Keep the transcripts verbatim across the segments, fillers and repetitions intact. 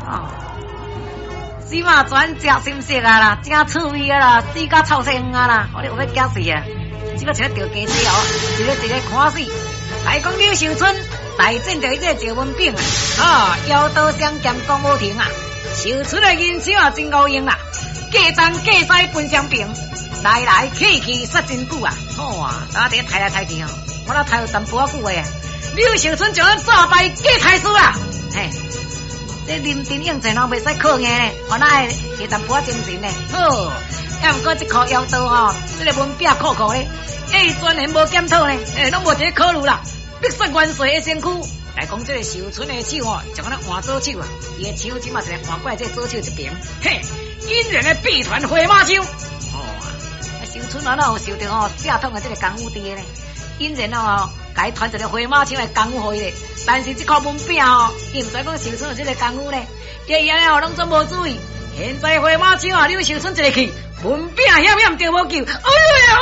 哦，死马转食心色啊啦，正趣味啊啦，水甲臭生啊啦，我有要惊死啊！只个像钓鸡仔哦，一个一个看死。来讲柳秀春大战着伊这赵文炳啊，啊，腰刀相剑讲无停啊，秀春的银枪啊真高用啦，架战架西奔相平，来来去去杀真久啊！好啊，打底抬来抬去哦，我那抬有淡薄仔久诶。柳秀春将咱打败假太师啦！嘿，这林真应战哦，袂使靠硬咧，我那会摕淡薄仔精神咧。好，要毋过这颗腰刀吼，这个文笔酷酷咧，哎，专然无检讨咧，哎，拢无一个考虑啦。必杀元帅的身躯来讲，这个秀春的手哦，像咱换左手啊，伊的手即嘛是来换过来这左手一边，嘿，引人的臂团回马枪。哦啊，秀春啊，那有受到哦正统的这个功夫伫咧，引人哦。甲伊传一个回马枪来功夫互伊咧，但是这颗文饼哦，伊毋知讲秀春有这个功夫咧，伊伊安尼哦拢总无注意。现在回马枪啊，柳秀春一个去，文饼险险着无救，哎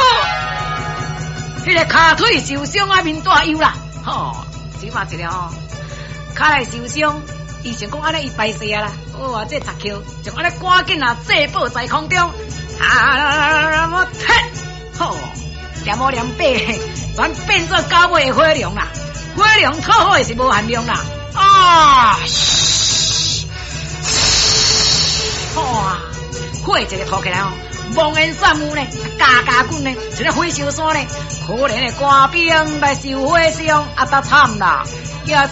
呦，迄个骹腿受伤啊，面大忧啦，吼，起码一个哦，骹内受伤，伊想讲安尼伊败势啊啦，哇，这十球就安尼赶紧啊，制爆在空中，啊，我踢，吼。连毛连白，全变做高尾的火龙啦！火龙透火是无限量啦！啊！哇！火一个拖起来哦，望烟散雾呢，嘎嘎滚呢，一个火烧山呢，可怜的官兵来受火伤，啊，得惨啦！